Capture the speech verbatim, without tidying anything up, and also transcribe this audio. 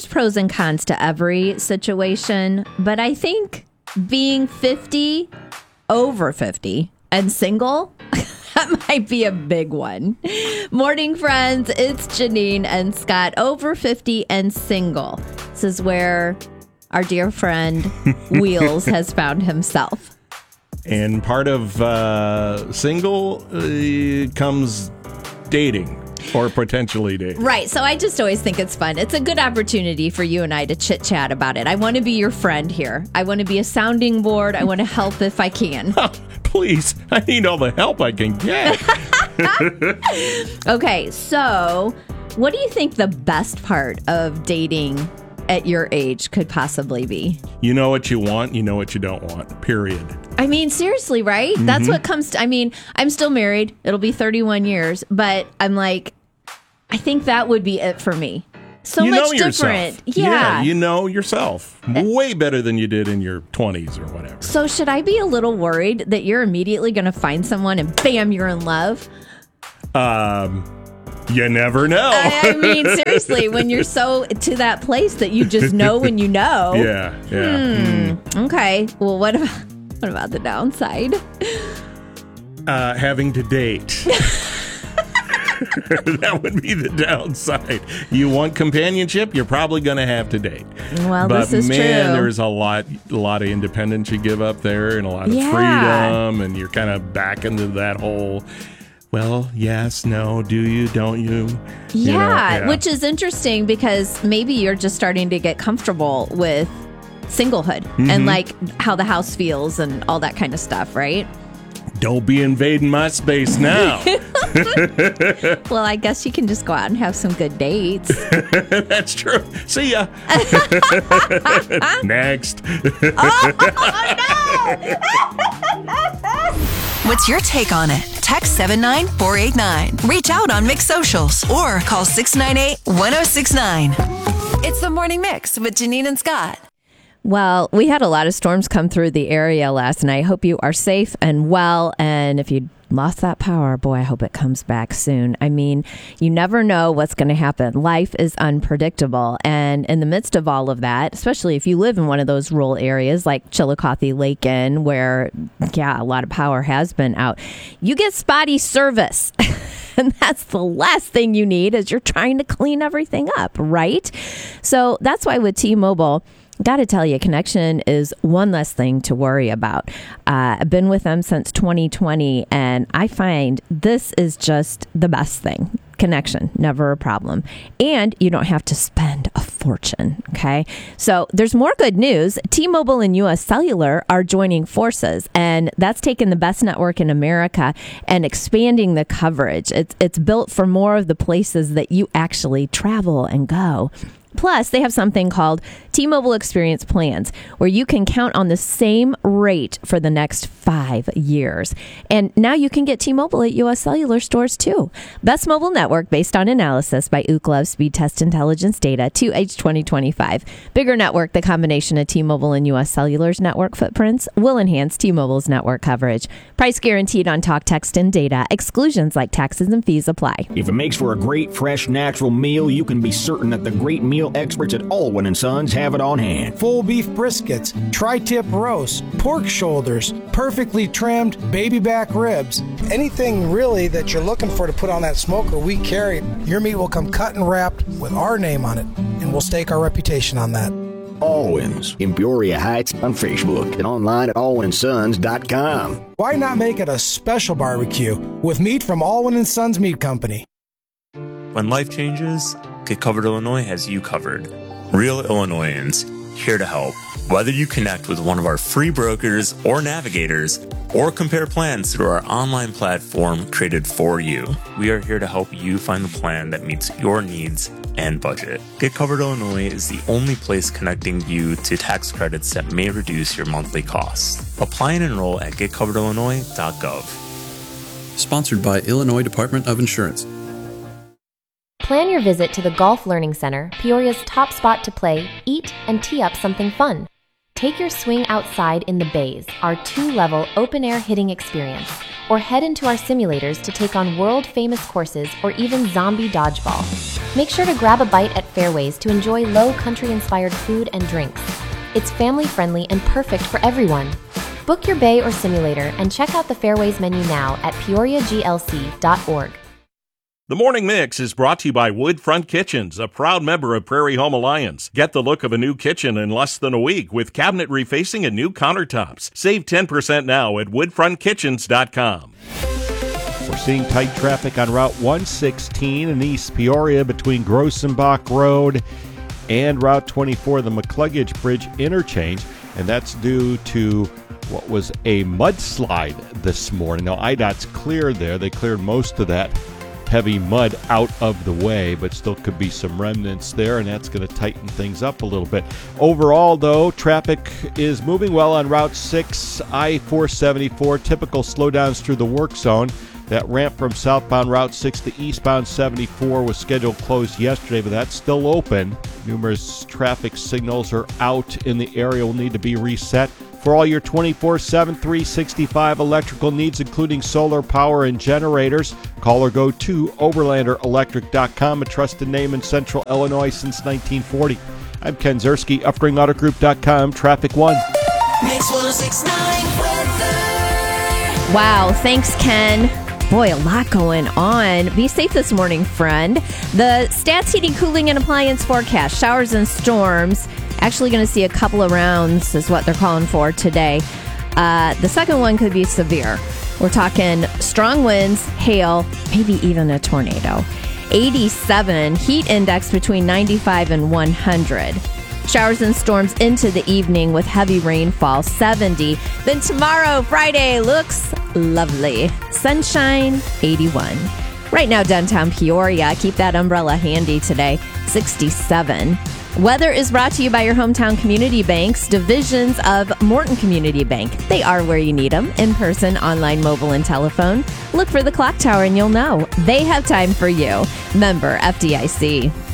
there's pros and cons to every situation, but I think being fifty, over fifty, and single, that might be a big one. Morning, friends. It's Janine and Scott, over fifty and single. This is where our dear friend Wheels has found himself. And part of uh, single uh, comes dating. Or potentially dating. Right. So I just always think it's fun. It's a good opportunity for you and I to chit chat about it. I want to be your friend here. I want to be a sounding board. I want to help if I can. Oh, please. I need all the help I can get. Okay. So what do you think the best part of dating at your age could possibly be? You know what you want. You know what you don't want. Period. I mean, seriously, right? Mm-hmm. That's what comes to, I mean, I'm still married. It'll be thirty-one years, but I'm like, I think that would be it for me. So you much know different. Yourself. Yeah. yeah. You know yourself way better than you did in your twenties or whatever. So should I be a little worried that you're immediately going to find someone and bam, you're in love? Um, you never know. I, I mean, seriously, when you're so to that place that you just know when you know. Yeah. Yeah. Hmm. Mm. Okay. Well, what about, what about the downside? Uh, having to date. That would be the downside. You want companionship, you're probably going to have to date. Well, but this is man, true. there's a lot, a lot of independence you give up there, and a lot of yeah. freedom, and you're kind of back into that whole. Well, yes, no, do you, don't you? Yeah, you know, yeah, which is interesting because maybe you're just starting to get comfortable with singlehood mm-hmm. and like how the house feels and all that kind of stuff, right? Don't be invading my space now. Well, I guess you can just go out and have some good dates. That's true. See ya. Next. Oh, no! What's your take on it? Text seven nine four eight nine. Reach out on Mix Socials or call six nine eight, one oh six nine. It's the Morning Mix with Janine and Scott. Well, we had a lot of storms come through the area last night. Hope you are safe and well. And if you lost that power, boy, I hope it comes back soon. I mean, you never know what's going to happen. Life is unpredictable. And in the midst of all of that, especially if you live in one of those rural areas like Chillicothe, Lakin, where, yeah, a lot of power has been out, you get spotty service. And that's the last thing you need as you're trying to clean everything up, right? So that's why with T-Mobile, got to tell you, connection is one less thing to worry about. Uh, I've been with them since twenty twenty, and I find this is just the best thing. Connection, never a problem. And you don't have to spend a fortune, okay? So there's more good news. T-Mobile and U S Cellular are joining forces, and that's taking the best network in America and expanding the coverage. It's, it's built for more of the places that you actually travel and go. Plus, they have something called T-Mobile Experience Plans, where you can count on the same rate for the next five years. And now you can get T-Mobile at U S Cellular stores, too. Best mobile network based on analysis by Ookla Speed Test Intelligence data to H twenty twenty-five. Bigger network, the combination of T-Mobile and U S Cellular's network footprints will enhance T-Mobile's network coverage. Price guaranteed on talk, text, and data. Exclusions like taxes and fees apply. If it makes for a great, fresh, natural meal, you can be certain that the great meal experts at Allwyn and Sons have it on hand. Full beef briskets, tri-tip roasts, pork shoulders, perfectly trimmed baby back ribs. Anything really that you're looking for to put on that smoker, we carry. Your meat will come cut and wrapped with our name on it, and we'll stake our reputation on that. Allwyn's in Peoria Heights on Facebook and online at allwyn and sons dot com. Why not make it a special barbecue with meat from Allwyn and Sons Meat Company? When life changes, Get Covered Illinois has you covered. Real Illinoisans, here to help. Whether you connect with one of our free brokers or navigators, or compare plans through our online platform created for you, we are here to help you find the plan that meets your needs and budget. Get Covered Illinois is the only place connecting you to tax credits that may reduce your monthly costs. Apply and enroll at get covered illinois dot gov. Sponsored by Illinois Department of Insurance. Plan your visit to the Golf Learning Center, Peoria's top spot to play, eat, and tee up something fun. Take your swing outside in the bays, our two-level open-air hitting experience. or head into our simulators to take on world-famous courses or even zombie dodgeball. Make sure to grab a bite at Fairways to enjoy low country-inspired food and drinks. It's family-friendly and perfect for everyone. Book your bay or simulator and check out the Fairways menu now at peoria g l c dot org. The Morning Mix is brought to you by Woodfront Kitchens, a proud member of Prairie Home Alliance. Get the look of a new kitchen in less than a week with cabinet refacing and new countertops. Save ten percent now at woodfront kitchens dot com. We're seeing tight traffic on Route one sixteen in East Peoria between Grossenbach Road and Route twenty-four, the McCluggage Bridge interchange, and that's due to what was a mudslide this morning. Now, I DOT's cleared there. They cleared most of that heavy mud out of the way, but still could be some remnants there, and that's going to tighten things up a little bit. Overall, though, traffic is moving well on Route six, I four seventy-four, typical slowdowns through the work zone. That ramp from southbound Route six to eastbound seventy-four was scheduled closed yesterday, but that's still open. Numerous traffic signals are out in the area, will need to be reset. For all your twenty-four seven, three sixty-five electrical needs, including solar power and generators, call or go to overlander electric dot com, a trusted name in Central Illinois since nineteen forty. I'm Ken Zerski, upring auto group dot com, Traffic One. Mix one oh six point nine weather. Wow, thanks, Ken. Boy, a lot going on. Be safe this morning, friend. The Stats Heating, Cooling, and Appliance forecast. Showers and storms. Actually going to see a couple of rounds is what they're calling for today. Uh, the second one could be severe. We're talking strong winds, hail, maybe even a tornado. eighty-seven, heat index between ninety-five and one hundred. Showers and storms into the evening with heavy rainfall, seventy. Then tomorrow, Friday, looks lovely. Sunshine, eighty-one. Right now, downtown Peoria, keep that umbrella handy today, sixty-seven. Weather is brought to you by your hometown community banks, divisions of Morton Community Bank. They are where you need them, in person, online, mobile, and telephone. Look for the clock tower and you'll know. They have time for you. Member F D I C.